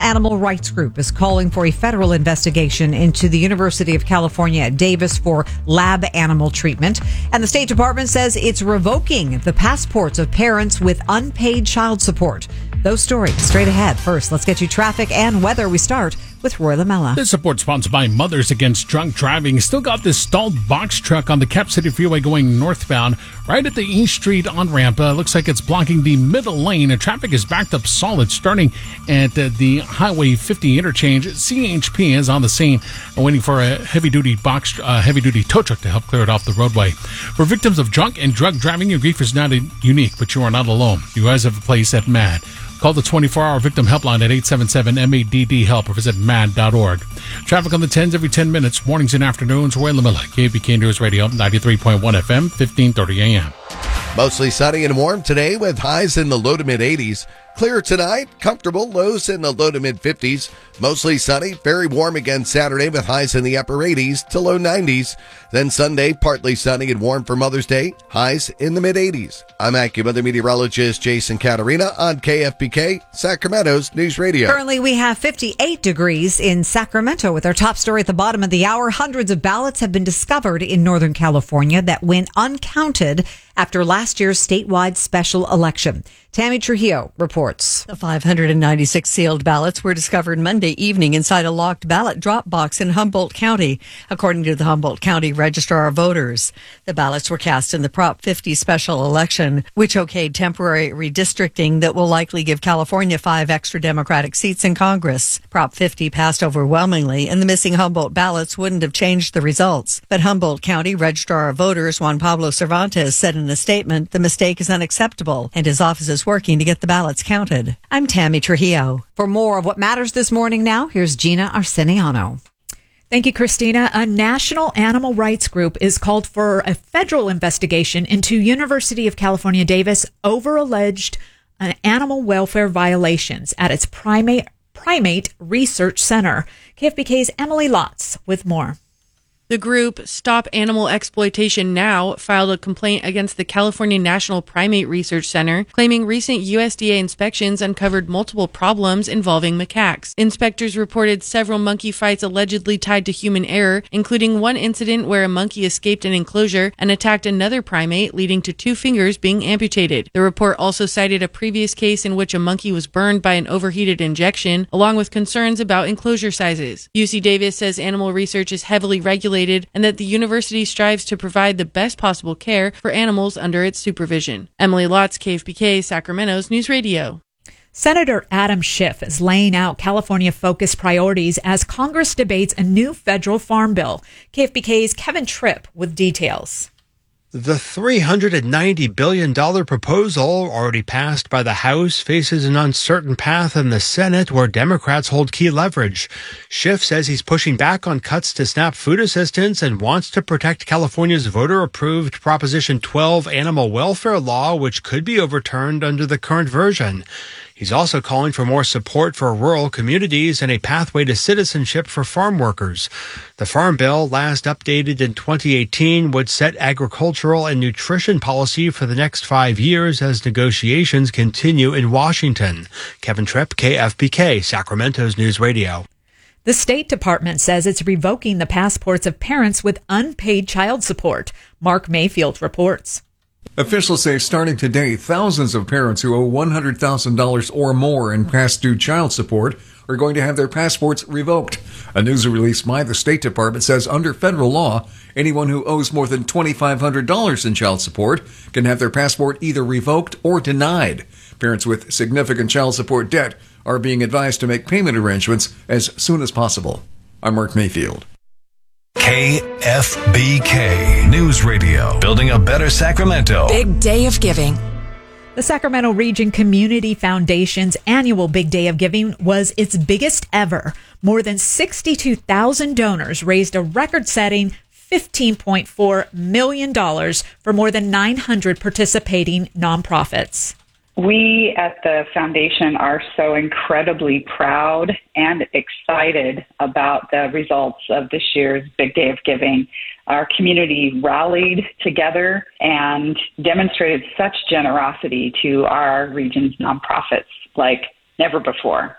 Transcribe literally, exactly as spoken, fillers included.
animal rights group is calling for a federal investigation into the University of California at Davis for lab animal treatment. And the State Department says it's revoking the passports of parents with unpaid child support. Those stories straight ahead. First, let's get you traffic and weather. We start with Roy Lamella. This support sponsored by Mothers Against Drunk Driving. Still got this stalled box truck on the Cap City Freeway going northbound right at the East Street on-ramp. Uh, looks like it's blocking the middle lane. Uh, traffic is backed up solid starting at uh, the Highway fifty interchange. C H P is on the scene uh, waiting for a heavy-duty box, uh, heavy-duty tow truck to help clear it off the roadway. For victims of drunk and drug driving, your grief is not a, unique, but you are not alone. You guys have a place at M A D. Call the twenty-four hour victim helpline at eight seven seven M A D D help or visit M A D dot org. Traffic on the tens every ten minutes, mornings and afternoons. Roy Lamilla, K B K News Radio, ninety-three point one F M, fifteen thirty A M. Mostly sunny and warm today with highs in the low to mid eighties. Clear tonight, comfortable, lows in the low to mid fifties. Mostly sunny, very warm again Saturday with highs in the upper eighties to low nineties. Then Sunday, partly sunny and warm for Mother's Day, highs in the mid eighties. I'm AccuWeather meteorologist Jason Caterina on K F B K, Sacramento's News Radio. Currently, we have fifty-eight degrees in Sacramento. With our top story at the bottom of the hour, hundreds of ballots have been discovered in Northern California that went uncounted after last year's statewide special election. Tammy Trujillo reports. The five hundred ninety-six sealed ballots were discovered Monday evening inside a locked ballot drop box in Humboldt County, according to the Humboldt County Registrar of Voters. The ballots were cast in the Prop fifty special election, which okayed temporary redistricting that will likely give California five extra Democratic seats in Congress. Prop fifty passed overwhelmingly, and the missing Humboldt ballots wouldn't have changed the results. But Humboldt County Registrar of Voters Juan Pablo Cervantes said in a statement the mistake is unacceptable, and his office is working to get the ballots counted. I'm Tammy Trujillo. For more of what matters this morning now, here's Gina Arseniano. Thank you, Christina. A national animal rights group is called for a federal investigation into University of California, Davis over alleged uh, animal welfare violations at its primate, primate research center. K F B K's Emily Lotz with more. The group Stop Animal Exploitation Now filed a complaint against the California National Primate Research Center, claiming recent U S D A inspections uncovered multiple problems involving macaques. Inspectors reported several monkey fights allegedly tied to human error, including one incident where a monkey escaped an enclosure and attacked another primate, leading to two fingers being amputated. The report also cited a previous case in which a monkey was burned by an overheated injection, along with concerns about enclosure sizes. U C Davis says animal research is heavily regulated and that the university strives to provide the best possible care for animals under its supervision. Emily Lotz, K F B K, Sacramento's News Radio. Senator Adam Schiff is laying out California-focused priorities as Congress debates a new federal farm bill. K F B K's Kevin Tripp with details. The three hundred ninety billion dollars proposal, already passed by the House, faces an uncertain path in the Senate where Democrats hold key leverage. Schiff says he's pushing back on cuts to SNAP food assistance and wants to protect California's voter-approved Proposition twelve animal welfare law, which could be overturned under the current version. He's also calling for more support for rural communities and a pathway to citizenship for farm workers. The Farm Bill, last updated in twenty eighteen, would set agricultural and nutrition policy for the next five years as negotiations continue in Washington. Kevin Tripp, K F B K, Sacramento's News Radio. The State Department says it's revoking the passports of parents with unpaid child support. Mark Mayfield reports. Officials say starting today, thousands of parents who owe one hundred thousand dollars or more in past due child support are going to have their passports revoked. A news release by the State Department says under federal law, anyone who owes more than two thousand five hundred dollars in child support can have their passport either revoked or denied. Parents with significant child support debt are being advised to make payment arrangements as soon as possible. I'm Mark Mayfield. K F B K News Radio. Building a better Sacramento. Big Day of Giving. The Sacramento Region Community Foundation's annual Big Day of Giving was its biggest ever. More than sixty-two thousand donors raised a record-setting fifteen point four million dollars for more than nine hundred participating nonprofits. We at the foundation are so incredibly proud and excited about the results of this year's Big Day of Giving. Our community rallied together and demonstrated such generosity to our region's nonprofits like never before.